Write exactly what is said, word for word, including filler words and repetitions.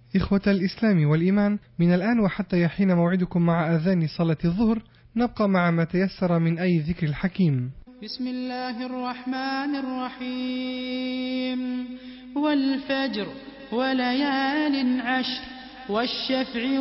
إخوة الإسلام والإيمان، من الآن وحتى يحين موعدكم مع أذان صلاة الظهر نبقى مع ما تيسر من أي ذكر الحكيم. بسم الله الرحمن الرحيم. والفجر وليال عشر والشفع